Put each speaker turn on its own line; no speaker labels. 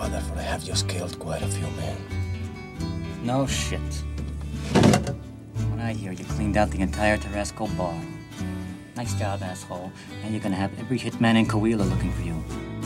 Father, for I have just killed quite a few men.
No shit. When I hear you cleaned out the entire Tarasco bar. Nice job, asshole. Now you're gonna have every hitman in Coahuila looking for you.